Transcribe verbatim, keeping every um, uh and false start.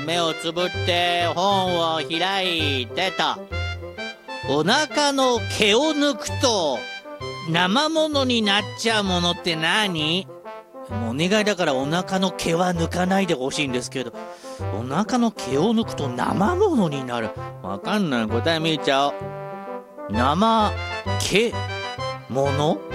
目をつぶって本を開いてと。お腹の毛を抜くと生ものになっちゃうものって何？もうお願いだからお腹の毛は抜かないでほしいんですけど、お腹の毛を抜くと生ものになる。わかんない。答え見ちゃおう。生毛もの